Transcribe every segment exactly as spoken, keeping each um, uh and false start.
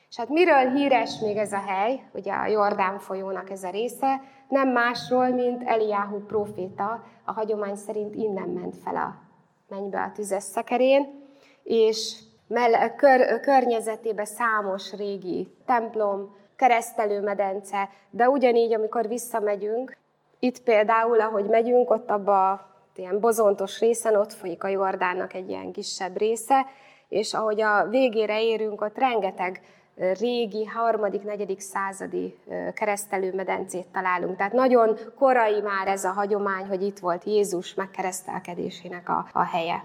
És hát miről híres még ez a hely, ugye a Jordán folyónak ez a része, nem másról, mint Eliáhu próféta, a hagyomány szerint innen ment fel a mennybe a tüzes szekerén, és mell- kör- környezetében számos régi templom, keresztelőmedence, de ugyanígy, amikor visszamegyünk, itt például, ahogy megyünk, ott abban a ilyen bozontos részen, ott folyik a Jordánnak egy ilyen kisebb része, és ahogy a végére érünk, ott rengeteg régi, harmadik, negyedik századi keresztelőmedencét találunk. Tehát nagyon korai már ez a hagyomány, hogy itt volt Jézus megkeresztelkedésének a, a helye.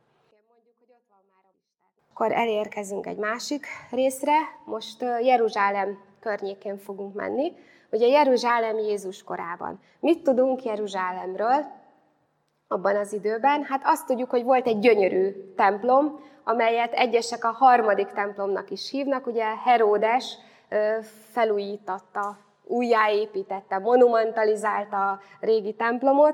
Akkor elérkezünk egy másik részre, most Jeruzsálem környékén fogunk menni. Ugye Jeruzsálem Jézus korában. Mit tudunk Jeruzsálemről abban az időben? Hát azt tudjuk, hogy volt egy gyönyörű templom, amelyet egyesek a harmadik templomnak is hívnak. Ugye Heródes felújítatta, újjáépítette, monumentalizálta a régi templomot,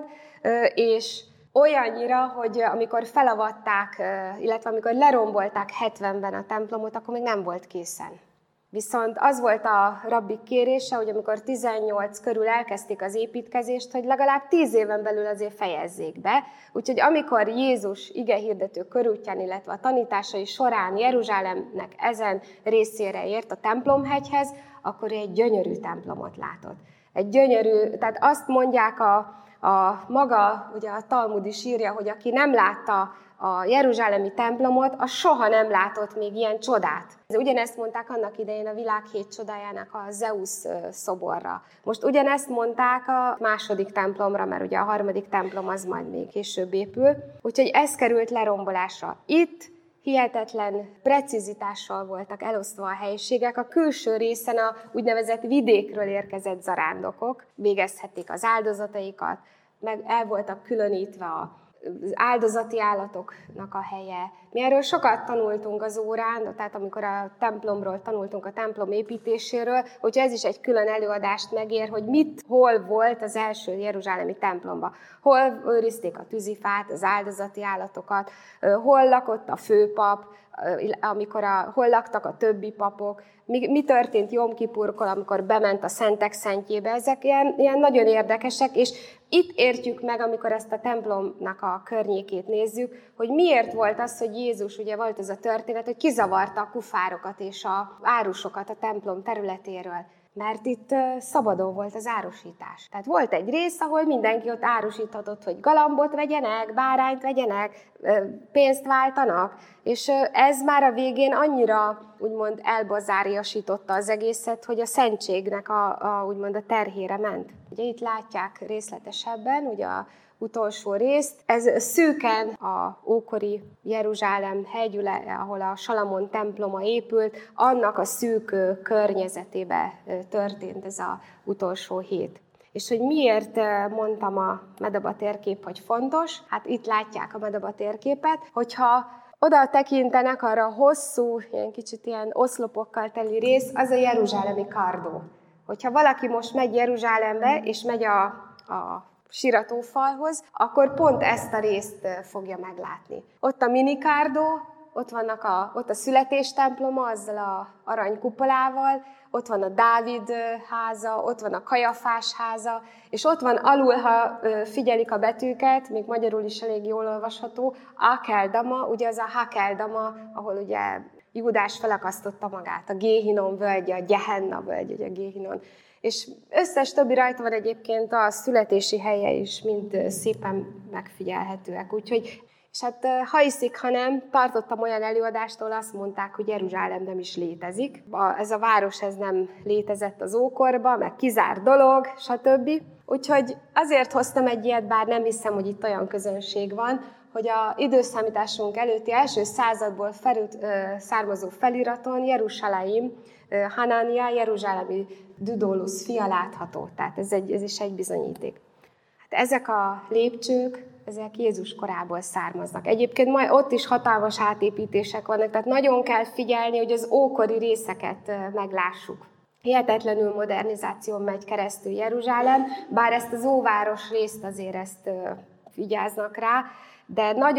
és olyannyira, hogy amikor felavatták, illetve amikor lerombolták hetvenben a templomot, akkor még nem volt készen. Viszont az volt a rabbik kérése, hogy amikor tizennyolc körül elkezdték az építkezést, hogy legalább tíz éven belül azért fejezzék be. Úgyhogy amikor Jézus igehirdető körútján, illetve a tanításai során Jeruzsálemnek ezen részére ért a templomhegyhez, akkor egy gyönyörű templomot látott. Egy gyönyörű, tehát azt mondják a, a maga, ugye a Talmud is írja, hogy aki nem látta a jeruzsálemi templomot, az soha nem látott még ilyen csodát. Ugyanezt mondták annak idején a világ hét csodájának a Zeusz szoborra. Most ugyanezt mondták a második templomra, mert ugye a harmadik templom az majd még később épül. Úgyhogy ez került lerombolásra. Itt hihetetlen precizitással voltak elosztva a helyiségek. A külső részen a úgynevezett vidékről érkezett zarándokok végezhették az áldozataikat, meg el voltak különítve a az áldozati állatoknak a helye. Mi erről sokat tanultunk az órán, tehát amikor a templomról tanultunk, a templom építéséről, hogy ez is egy külön előadást megér, hogy mit, hol volt az első jeruzsálemi templomban. Hol őrizték a tűzifát, az áldozati állatokat, hol lakott a főpap, amikor a, hol laktak a többi papok, mi, mi történt Jom Kipurkor, amikor bement a szentek szentjébe. Ezek ilyen, ilyen nagyon érdekesek, és itt értjük meg, amikor ezt a templomnak a környékét nézzük, hogy miért volt az, hogy Jézus, ugye volt ez a történet, hogy kizavarta a kufárokat és a árusokat a templom területéről. Mert itt szabadon volt az árusítás. Tehát volt egy rész, ahol mindenki ott árusíthatott, hogy galambot vegyenek, bárányt vegyenek, pénzt váltanak, és ez már a végén annyira úgymond elbazáriasította az egészet, hogy a szentségnek a, a, úgymond a terhére ment. Ugye itt látják részletesebben, ugye a utolsó részt. Ez szűken a ókori Jeruzsálem hegyüle, ahol a Salamon temploma épült, annak a szűk környezetébe történt ez az utolsó hét. És hogy miért mondtam a Medaba térkép, hogy fontos, hát itt látják a Medaba térképet, hogyha oda tekintenek arra a hosszú, ilyen kicsit ilyen oszlopokkal teli rész, az a jeruzsálemi kardó. Hogyha valaki most megy Jeruzsálembe, és megy a, a siratófalhoz, akkor pont ezt a részt fogja meglátni. Ott a minikárdó, ott, vannak a, ott a születéstemploma, azzal a aranykupolával, ott van a Dávid háza, ott van a Kajafás háza, és ott van alul, ha figyelik a betűket, még magyarul is elég jól olvasható, Akeldama, ugye az a Hakeldama, ahol ugye Júdás felakasztotta magát, a Géhinon völgye, a Gehenna völgy, ugye a Géhinon. És összes többi rajta van egyébként a születési helye is, mind szépen megfigyelhetőek. Úgyhogy, és hát ha hiszik, ha nem, tartottam olyan előadástól, azt mondták, hogy Jeruzsálem nem is létezik. Ez a város ez nem létezett az ókorban, meg kizárt dolog, stb. Úgyhogy azért hoztam egy ilyet, bár nem hiszem, hogy itt olyan közönség van, hogy a időszámításunk előtti első századból felült, származó feliraton Jeruzsálem, Hanania, jeruzsálemi Düdólusz fia látható. Tehát ez, egy, ez is egy bizonyíték. Hát ezek a lépcsők, ezek Jézus korából származnak. Egyébként majd ott is hatalmas átépítések vannak, tehát nagyon kell figyelni, hogy az ókori részeket meglássuk. Hihetetlenül modernizáción megy keresztül Jeruzsálem, bár ezt az óváros részt azért ezt vigyáznak rá, de nagyon